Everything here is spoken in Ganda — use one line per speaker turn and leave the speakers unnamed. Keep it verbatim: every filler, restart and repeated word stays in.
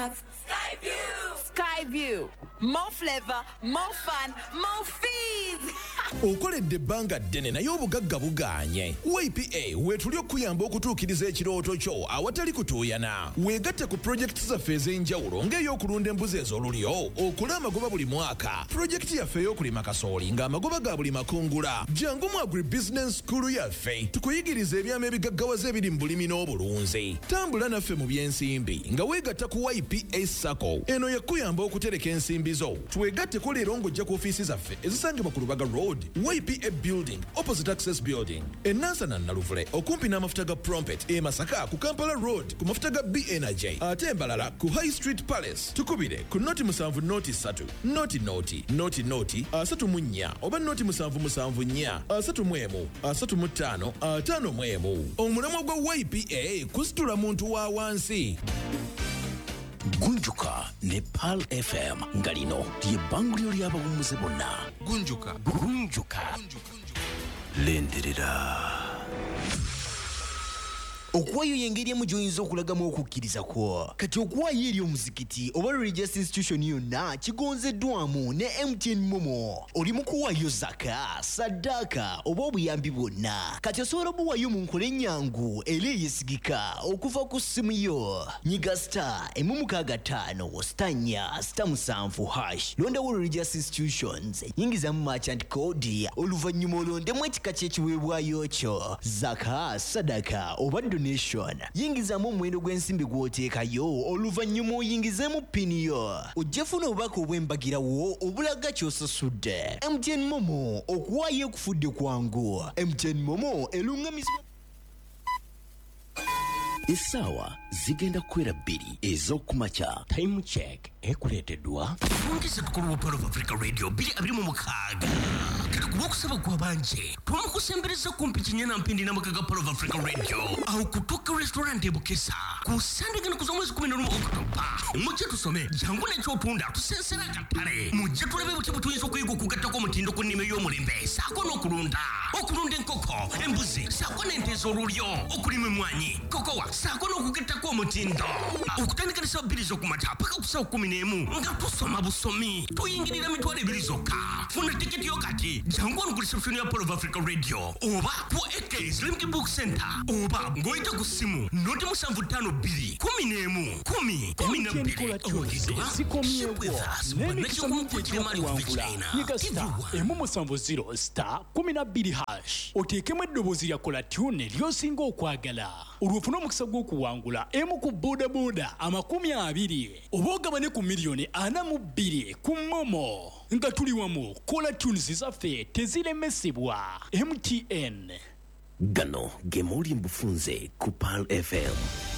Skyview! Skyview! More flavor, more fun, more fees!
Okoledde ebbanga ddene naye obugagga buganye. Y P A weetuli okuyamba okutuukiriza ekirooto kyo awatali kutuuyana. Weegatte ku pulojekiti zaffe ez'enjawulo ng'ey'okulunda embuzi ez'olulyo, okula amagoba buli mwaka, pulojekiti yaffe ey'okulima kasooli ng'amagoba ga buli makungula. Jangu mu agribusiness school yaffe tukuyigiriza ebyama ebigaggawaza ebiri mu bulimi n'obulunzi. Tambula naffe mu by'ensimbi nga weegatta ku Y P A Sacco. Eno yakuyamba okutereka ensimbi zo. Twegatteko leero ng'ojja ku ofiisi zaffe ezisangibwa ku Lubaga Road, Y P A Building, opposite Access Building. E Nansana Naluvule, okumpi n'amafuta ga Prompet. E Masaka ku Kampala Road, ku mafuta ga B Energy. Ate Mbalala ku High Street Palace. Tukubire ku noti musanvu noti ssatu. Noti noti, noti noti, asatu mu nnya, oba noti musanvu musanvu nnya, asatu mu emu, asatu mu ttaano, ataano mu emu. Omulamwa gwa Y P A kusitula muntu wa wansi.
Gunjuka ne Pal F M nga lino ly'ebbanguliro ly'abawummuze bonna.
Gunjuka.
Gunjuka. Lenderera. Okuwayo y'engeri emu gy'oyinza okulagamu okukkiriza kwo. Kati okuwayo eri omuzikiti oba religious institution yonna kigonzeddwamu ne M T N Momo. Oli mu kuwayo zaka, saddaaka oba obuyambi bwonna. Kati osobola obuwayo mu nkola ennyangu era eyesigika okuva ku ssimu yo. Nyiga star emu mukaaga ttaano star nnya star musanvu hash. Londawo religious institutions. Yingizamu merchant code oluvannyuma olondemu ekika ky'ekiweebwayo kyo. Zaka, saddaaka oba donation. Yingizamu omuwendo gw'ensimbi gw'oteekayo oluvannyuma oyingizeemu pini yo. Ojja funa obubaka obw'embagirawo obulaga ky'osasudde. M T N Momo okuwaayo ekufudde kwangu. M T N Momo elungamizibwa. Essaawa zigenda kukwera bbiri ez'okumakya. Time check ekuleeteddwa
Ongeza tukulu Palo of Africa Radio bili abiri mu mukaaga. Kati kuba okusaba kwa banje twamukusembereza kumpi kinyana mpindi na mukaaga Palo of Africa Radio au kutoka restaurant e Bukesa kusandika kuza mwezi kumi na bbiri Oktoba. Mujje tusome jangu n'ekyotunda tusensera katale. Mujje tulabe buti butuyinza okuyiga okugattako omutindo ku nnime y'omulembe saako n'okulunda okulunda enkoko embuzi saako n'ente ez'olulyo okulima emmwanyi kokowa saako n'okugattako omutindo okutandika ne ssaawa bbiri z'okumakya paka ku ssaawa kkumi n'emu nga tusoma busomi tuyingirira mitwalo ebiri zokka. Funa tiketi yo kati jangu ono ku reception ya Palo of Africa Radio oba ku A K's Limki Book Center oba ng'oyita ku ssimu noti musanvu ttaano bbiri kumi n'emu kumi kumi na bbiri
zikomyewo n'emikisa mingi egy'okuwangula. Nyiga star emu musanvu zero star kumi na bbiri hash oteekemu eddoboozi lya kolatune ly'osinga okwagala olw'ofuna omukisa gw'okuwangula emu ku boodabooda amakumi abiri oba ogabane ku miliyoni ana mu bbiri ku Momo nga tuli wamu kolatune zaffe teziremesebwa. M T N.
Gano ge mawulire mu bufunze ku Pal F M.